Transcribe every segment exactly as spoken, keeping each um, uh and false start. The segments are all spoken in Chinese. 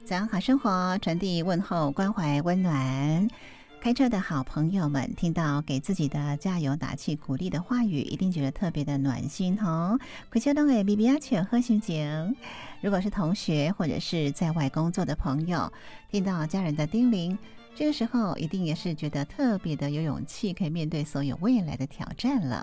早安好生活，传递问候，关怀温暖。开车的好朋友们，听到给自己的加油打气鼓励的话语，一定觉得特别的暖心哦。回家东给 B B 阿且喝心情。如果是同学或者是在外工作的朋友，听到家人的叮咛，这个时候一定也是觉得特别的有勇气，可以面对所有未来的挑战了。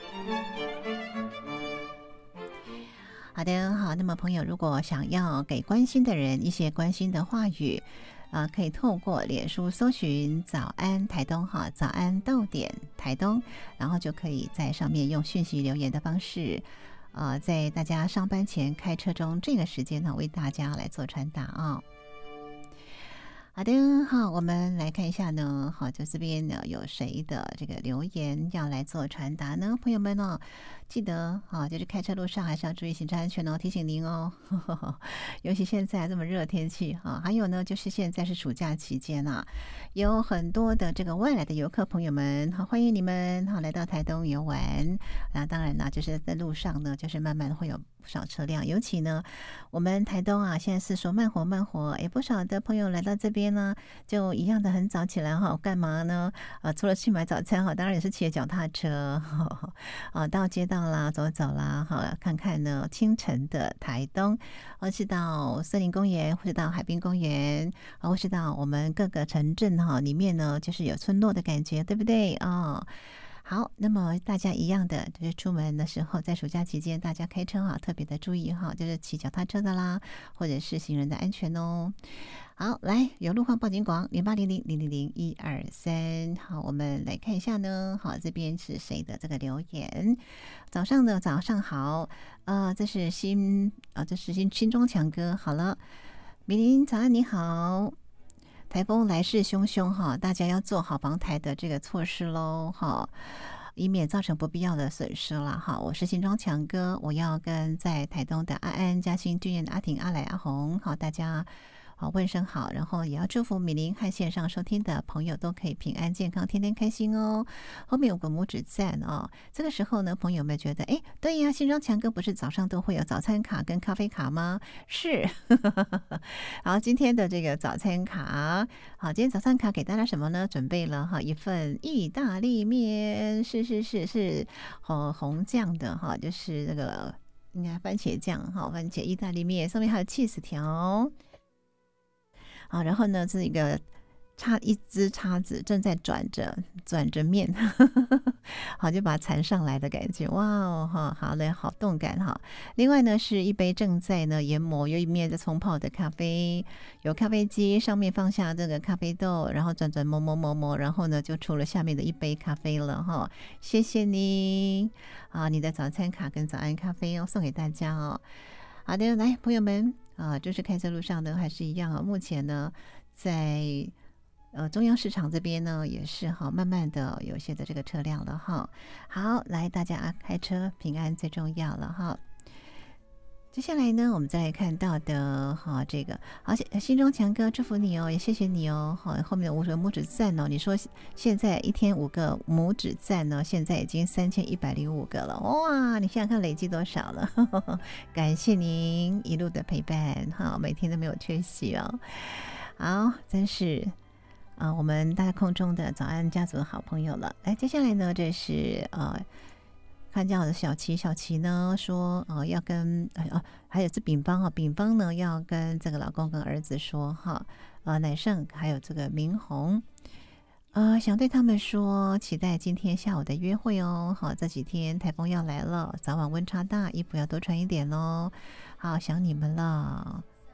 好的，好，那么朋友如果想要给关心的人一些关心的话语，呃，可以透过脸书搜寻早安台东哈，早安逗点台东，然后就可以在上面用讯息留言的方式，呃，在大家上班前开车中这个时间呢，为大家来做传达啊、哦。好的，好，我们来看一下呢，好，就这边呢有谁的这个留言要来做传达呢？朋友们哦，记得啊，就是开车路上还是要注意行车安全哦，提醒您哦。呵呵呵，尤其现在这么热天气啊，还有呢，就是现在是暑假期间啊，有很多的这个外来的游客朋友们，好，欢迎你们好来到台东游玩。那当然啦，就是在路上呢，就是慢慢会有不少车辆，尤其呢，我们台东啊，现在是说慢活慢活，也不少的朋友来到这边呢，就一样的很早起来哈，干嘛呢？啊，除了去买早餐哈，当然也是骑着脚踏车啊，到街道啦，走走啦，好看看呢清晨的台东，或是到森林公园，或是到海滨公园，或是到我们各个城镇哈里面呢，就是有村落的感觉，对不对啊？哦，好，那么大家一样的，就是出门的时候，在暑假期间，大家开车啊，特别的注意哈，就是骑脚踏车的啦，或者是行人的安全哦。好，来有路况报警广零八零零零零零一二三。好，我们来看一下呢。好，这边是谁的这个留言？早上的早上好，呃，这是新啊、呃，这是新新庄强哥。好了，米林早安，你好。台风来势汹汹哈，大家要做好防台的这个措施喽哈，以免造成不必要的损失了哈。我是新庄强哥，我要跟在台东的阿安、嘉兴、俊彦、阿婷、阿来、阿红，好，大家好问声好，然后也要祝福米林和线上收听的朋友都可以平安健康，天天开心哦。后面有个拇指赞哦，这个时候呢，朋友们觉得，哎，对呀，新庄强哥不是早上都会有早餐卡跟咖啡卡吗？是，好，今天的这个早餐卡，好，今天早餐卡给大家什么呢？准备了哈一份意大利面，是是是是，红红酱的哈，就是那个应该番茄酱哈，番茄意大利面，上面还有 cheese 条。好，然后呢，是一个叉一只叉子正在转着转着面，好，就把它缠上来的感觉，哇哦哈，好嘞，好动感哈。另外呢，是一杯正在呢研磨有一面的冲泡的咖啡，有咖啡机上面放下这个咖啡豆，然后转转磨磨磨磨，然后呢就出了下面的一杯咖啡了哈。谢谢你啊，你的早餐卡跟早安咖啡哦，送给大家哦。好的，来朋友们。啊，就是开车路上呢，还是一样啊。目前呢，在呃中央市场这边呢，也是哈，慢慢的有些的这个车辆了哈。好，来大家开车平安最重要了哈。接下来呢，我们再来看到的哈，这个好，新庄强哥祝福你哦，也谢谢你哦。好，后面的五个拇指赞哦，你说现在一天五个拇指赞呢，现在已经三千一百零五个了，哇！你想想看累积多少了？呵呵呵，感谢您一路的陪伴，哈，每天都没有缺席哦。好，真是啊、呃，我们大空中的早安家族的好朋友了。来，接下来呢，这是呃。看到的小琪，小琪呢说，呃，要跟呃、啊，还有这丙方啊，丙方呢要跟这个老公跟儿子说哈，呃，乃胜还有这个明红，呃，想对他们说，期待今天下午的约会哦。好，这几天台风要来了，早晚温差大，衣服要多穿一点哦。好，想你们了。